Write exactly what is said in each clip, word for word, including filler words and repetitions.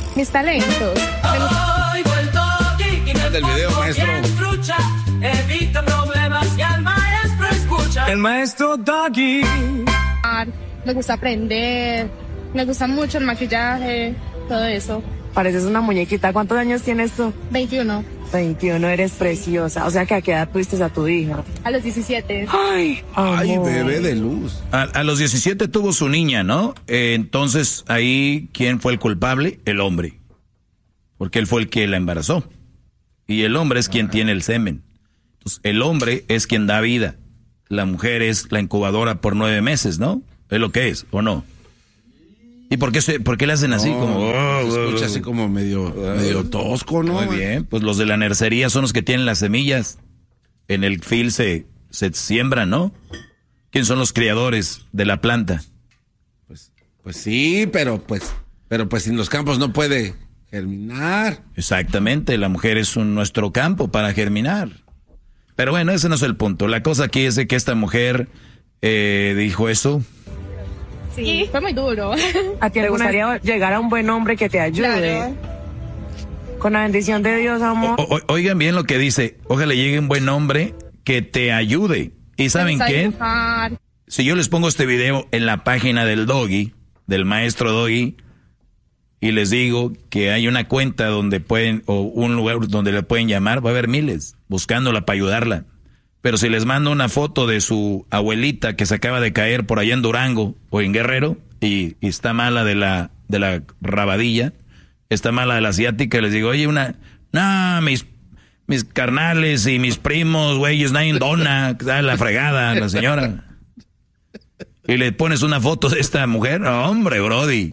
Mis talentos. Me gusta... Del video, maestro. Evita problemas y al maestro escucha. El maestro Doggy. Me gusta aprender. Me gusta mucho el maquillaje, todo eso. Pareces una muñequita. ¿Cuántos años tienes tú? veintiuno. veintiuno, eres preciosa. O sea que a qué edad tuviste a tu hija. A los diecisiete. Ay, Ay, amor. bebé de luz. A, a los diecisiete tuvo su niña, ¿no? Eh, entonces, ahí, ¿quién fue el culpable? El hombre. Porque él fue el que la embarazó. Y el hombre es quien tiene el semen. Entonces, el hombre es quien da vida. La mujer es la incubadora por nueve meses, ¿no? Es lo que es, ¿o no? ¿Y por qué, se, por qué le hacen así? No, como, se escucha así como medio, medio tosco, ¿no? Muy bien, pues los de la nercería son los que tienen las semillas. En el fil se, se siembran, ¿no? ¿Quién son los criadores de la planta? Pues, pues sí, pero pues, pero pues en los campos no puede germinar. Exactamente, la mujer es un, nuestro campo para germinar. Pero bueno, ese no es el punto. La cosa aquí es de que esta mujer eh, dijo eso. Sí, fue muy duro. ¿A ti te gustaría llegar a un buen hombre que te ayude? Claro. Con la bendición de Dios, amor. O, o, oigan bien lo que dice. Ojalá llegue un buen hombre que te ayude. ¿Y saben qué? Dibujar. Si yo les pongo este video en la página del Doggy, del maestro Doggy, y les digo que hay una cuenta donde pueden, o un lugar donde le pueden llamar, va a haber miles buscándola para ayudarla. Pero si les mando una foto de su abuelita que se acaba de caer por allá en Durango o en Guerrero y, y está mala de la, de la rabadilla, está mala de la asiática, les digo, oye, una, no, mis, mis carnales y mis primos, güeyes, nadie dona, da la fregada, la señora. Y le pones una foto de esta mujer, hombre, brody.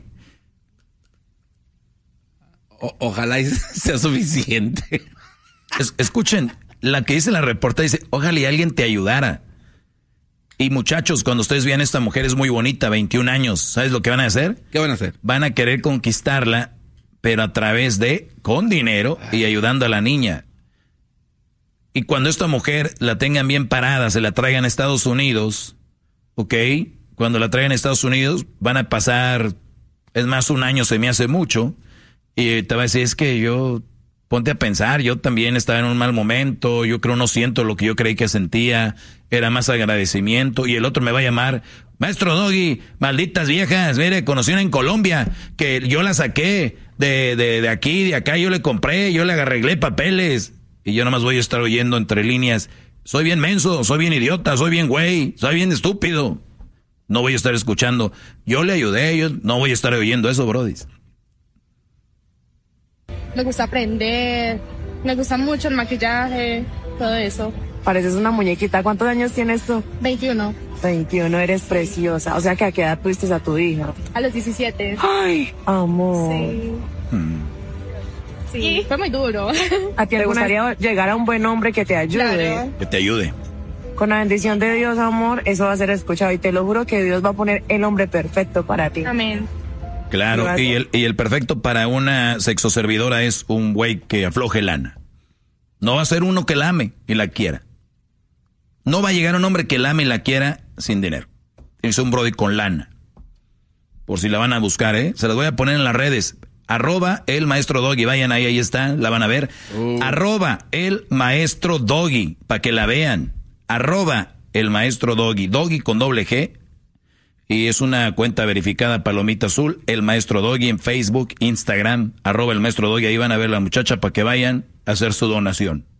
O, ojalá sea suficiente. Es, escuchen, la que dice la reporta dice, ojalá y alguien te ayudara. Y muchachos, cuando ustedes vean esta mujer es muy bonita, veintiún años, ¿sabes lo que van a hacer? ¿Qué van a hacer? Van a querer conquistarla, pero a través de, con dinero y ayudando a la niña. Y cuando esta mujer la tengan bien parada, se la traigan a Estados Unidos, ¿ok? Cuando la traigan a Estados Unidos, van a pasar, es más, un año se me hace mucho, y te va a decir, es que yo, ponte a pensar, yo también estaba en un mal momento, yo creo no siento lo que yo creí que sentía, era más agradecimiento, y el otro me va a llamar, maestro Doggy, malditas viejas, mire, conocí una en Colombia, que yo la saqué de, de, de aquí, de acá, yo le compré, yo le arreglé papeles, y yo nomás voy a estar oyendo entre líneas, soy bien menso, soy bien idiota, soy bien güey, soy bien estúpido. No voy a estar escuchando, yo le ayudé, yo no voy a estar oyendo eso, brodis. Me gusta aprender, me gusta mucho el maquillaje, todo eso. Pareces una muñequita. ¿Cuántos años tienes tú? veintiuno. veintiuno, eres preciosa. O sea que a qué edad tuviste a tu hija. A los diecisiete. Ay, amor. Sí. Hmm. Sí, fue muy duro. ¿A ti te gustaría llegar a un buen hombre que te ayude? Claro. Que te ayude. Con la bendición de Dios, amor, eso va a ser escuchado. Y te lo juro que Dios va a poner el hombre perfecto para ti. Amén. Claro, y el, y el perfecto para una sexoservidora es un güey que afloje lana. No va a ser uno que la ame y la quiera. No va a llegar un hombre que la ame y la quiera sin dinero. Tiene que ser un brody con lana. Por si la van a buscar, ¿eh? Se las voy a poner en las redes. Arroba el maestro Doggy. Vayan ahí, ahí está, la van a ver. Uh. Arroba el maestro Doggy, para que la vean. Arroba el maestro Doggy. Doggy con doble G. Y es una cuenta verificada, Palomita Azul. El maestro Doggy en Facebook, Instagram. Arroba el maestro Doggy. Ahí van a ver la muchacha para que vayan a hacer su donación.